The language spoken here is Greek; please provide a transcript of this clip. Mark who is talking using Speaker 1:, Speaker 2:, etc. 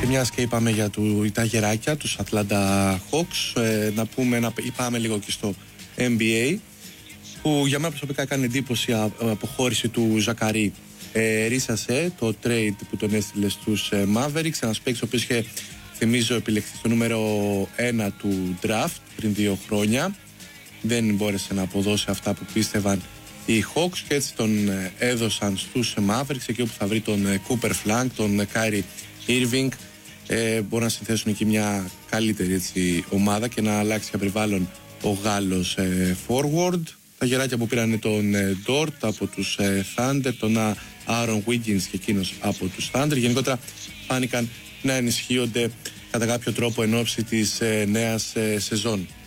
Speaker 1: Και μιας και είπαμε για τα γεράκια, τους Atlanta Hawks, πάμε λίγο και στο NBA, που για μένα προσωπικά έκανε εντύπωση η αποχώρηση του Ζακαρί Ρίσασε, το trade που τον έστειλε στους Mavericks, ένας παίκτης ο οποίος είχε, θυμίζω, επιλεχθεί στο νούμερο 1 του draft πριν 2 χρόνια. Δεν μπόρεσε να αποδώσει αυτά που πίστευαν οι Hawks και έτσι τον έδωσαν στους Mavericks, εκεί όπου θα βρει τον Cooper Flank, τον Kyrie Irving. Μπορούν να συνθέσουν εκεί μια καλύτερη έτσι, ομάδα και να αλλάξει για περιβάλλον ο Γάλλος forward. Τα γεράκια που πήραν τον Dort από τους Thunder, τον Aaron Wiggins και εκείνος από τους Thunder. Γενικότερα φάνηκαν να ενισχύονται κατά κάποιο τρόπο εν ώψη της νέας σεζόν.